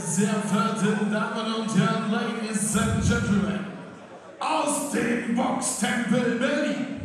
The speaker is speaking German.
sehr verehrten Damen und Herren, Ladies and Gentlemen, aus dem Boxtempel Berlin,